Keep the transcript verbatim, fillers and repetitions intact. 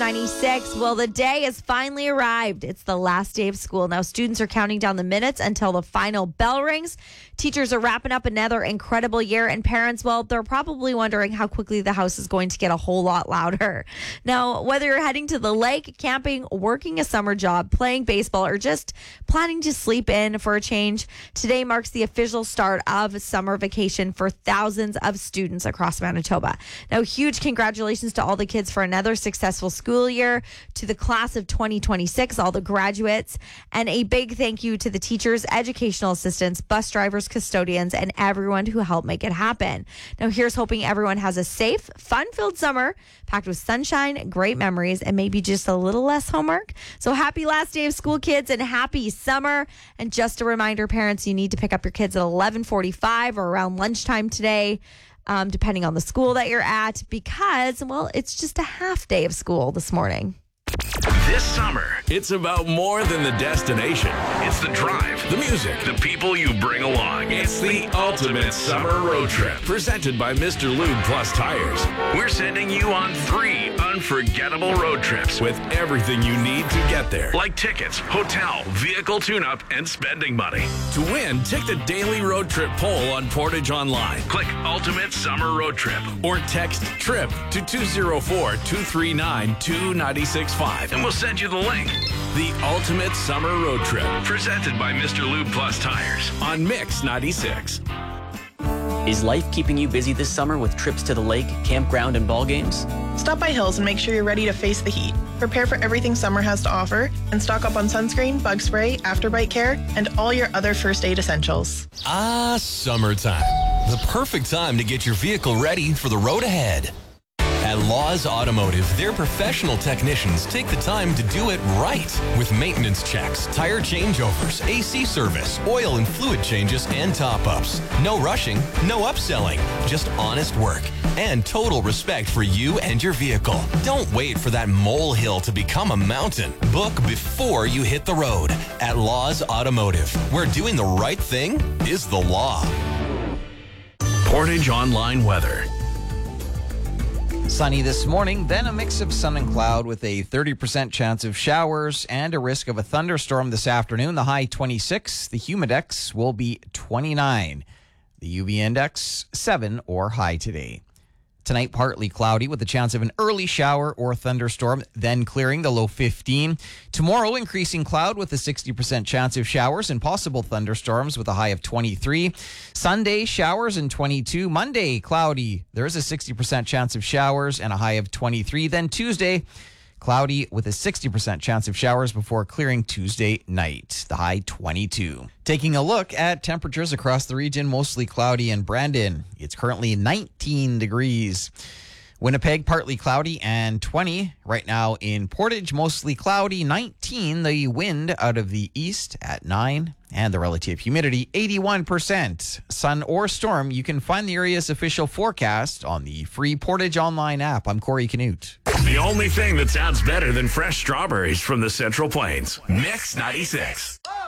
ninety-six. Well, the day has finally arrived. It's the last day of school. Now, students are counting down the minutes until the final bell rings. Teachers are wrapping up another incredible year, and parents, well, they're probably wondering how quickly the house is going to get a whole lot louder. Now, whether you're heading to the lake, camping, working a summer job, playing baseball, or just planning to sleep in for a change, today marks the official start of summer vacation for thousands of students across Manitoba. Now, huge congratulations to all the kids for another successful school year, to the class of twenty twenty-six, all the graduates, and a big thank you to the teachers, educational assistants, bus drivers, custodians, and everyone who helped make it happen. Now, here's hoping everyone has a safe, fun-filled summer, packed with sunshine, great memories, and maybe just a little less homework. So happy last day of school, kids, and happy summer. And just a reminder, parents, you need to pick up your kids at eleven forty-five or around lunchtime today, um, depending on the school that you're at, because, well, it's just a half day of school this morning. This summer, it's about more than the destination. It's the drive, the music, the people you bring along. It's the ultimate summer road trip. Presented by Mister Lube Plus Tires. We're sending you on three unforgettable road trips with everything you need to get there. Like tickets, hotel, vehicle tune-up, and spending money. To win, take the daily road trip poll on Portage Online. Click Ultimate Summer Road Trip or text TRIP to two zero four, two three nine, two nine six five. And we'll send you the link. The Ultimate Summer Road Trip, presented by Mister Lube Plus Tires on Mix ninety-six. Is life keeping you busy this summer with trips to the lake, campground, and ball games? Stop by Hills and make sure you're ready to face the heat. Prepare for everything summer has to offer and stock up on sunscreen, bug spray, afterbite care, and all your other first aid essentials. Ah, summertime. The perfect time to get your vehicle ready for the road ahead. At Laws Automotive, their professional technicians take the time to do it right with maintenance checks, tire changeovers, A C service, oil and fluid changes, and top-ups. No rushing, no upselling, just honest work and total respect for you and your vehicle. Don't wait for that molehill to become a mountain. Book before you hit the road at Laws Automotive, where doing the right thing is the law. Portage Online weather. Sunny this morning, then a mix of sun and cloud with a thirty percent chance of showers and a risk of a thunderstorm this afternoon. The high twenty-six, the humidex will be twenty-nine. The U V index seven or high today. Tonight, partly cloudy with a chance of an early shower or thunderstorm, then clearing, the low fifteen. Tomorrow, increasing cloud with a sixty percent chance of showers and possible thunderstorms with a high of twenty-three. Sunday, showers and twenty-two. Monday, cloudy. There is a sixty percent chance of showers and a high of twenty-three. Then Tuesday, cloudy with a sixty percent chance of showers before clearing Tuesday night, the high twenty-two. Taking a look at temperatures across the region, mostly cloudy in Brandon. It's currently nineteen degrees. Winnipeg, partly cloudy and twenty. Right now in Portage, mostly cloudy, nineteen. The wind out of the east at nine. And the relative humidity, eighty-one percent. Sun or storm, you can find the area's official forecast on the free Portage Online app. I'm Corey Canute. The only thing that sounds better than fresh strawberries from the Central Plains. Mix ninety-six.